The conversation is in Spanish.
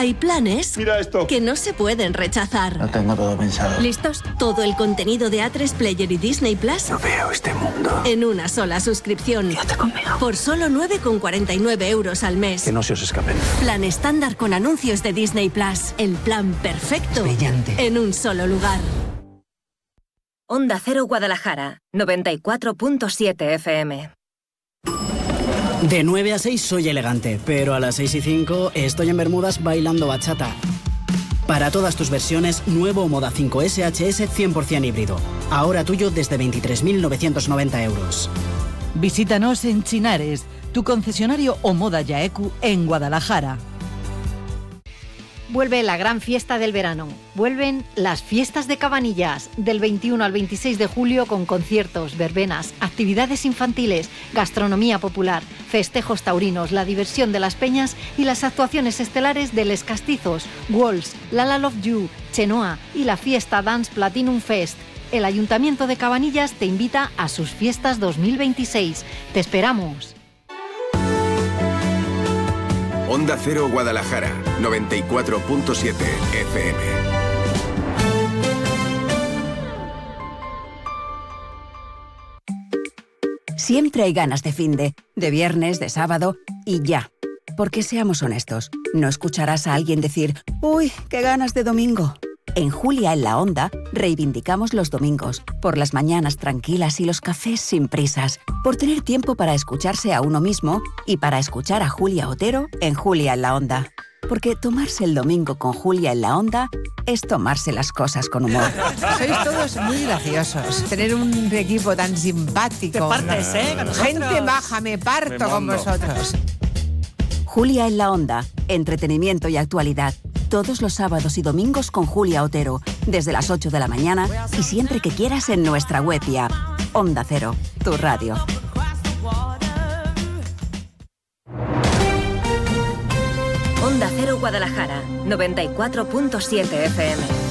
Hay planes Mira esto. que no se pueden rechazar. Lo tengo todo pensado. ¿Listos? Todo el contenido de A3 Player y Disney Plus No veo este mundo. en una sola suscripción. Quédate conmigo. Por solo 9,49 euros al mes. Que no se os escapen. Plan estándar con anuncios de Disney Plus. El plan perfecto. Brillante. En un solo lugar. Onda Cero Guadalajara, 94.7 FM. De 9 a 6 soy elegante, pero a las 6 y 5 estoy en Bermudas bailando bachata. Para todas tus versiones, nuevo Moda 5 SHS 100% híbrido. Ahora tuyo desde 23.990 euros. Visítanos en Chinares, tu concesionario Omoda Yaeku en Guadalajara. Vuelve la gran fiesta del verano. Vuelven las fiestas de Cabanillas, del 21 al 26 de julio con conciertos, verbenas, actividades infantiles, gastronomía popular, festejos taurinos, la diversión de las peñas y las actuaciones estelares de Les Castizos, Walls, Lala Love You, Chenoa y la fiesta Dance Platinum Fest. El Ayuntamiento de Cabanillas te invita a sus fiestas 2026. ¡Te esperamos! Onda Cero Guadalajara, 94.7 FM. Siempre hay ganas de finde, de viernes, de sábado y ya. Porque seamos honestos, no escucharás a alguien decir «Uy, qué ganas de domingo». En Julia en la Onda reivindicamos los domingos, por las mañanas tranquilas y los cafés sin prisas, por tener tiempo para escucharse a uno mismo y para escuchar a Julia Otero en Julia en la Onda. Porque tomarse el domingo con Julia en la Onda es tomarse las cosas con humor. Sois todos muy graciosos. Tener un equipo tan simpático. Te partes, con nosotros. Gente baja, me parto con vosotros. Julia en la Onda, entretenimiento y actualidad. Todos los sábados y domingos con Julia Otero, desde las 8 de la mañana y siempre que quieras en nuestra web y app. Onda Cero, tu radio. Onda Cero Guadalajara, 94.7 FM.